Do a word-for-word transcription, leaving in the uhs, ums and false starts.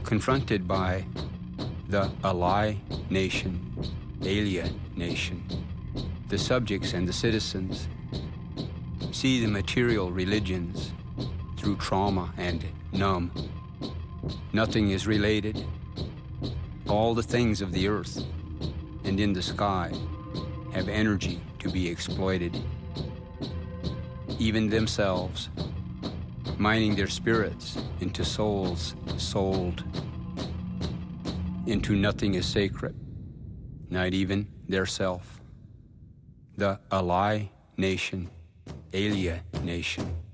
confronted by the ally nation, alien nation, the subjects and the citizens, see the material religions through trauma and numb. Nothing is related. All the things of the earth and in the sky have energy to be exploited. Even themselves, mining their spirits into souls sold. Into nothing is sacred, not even their self. The ally nation, alien nation.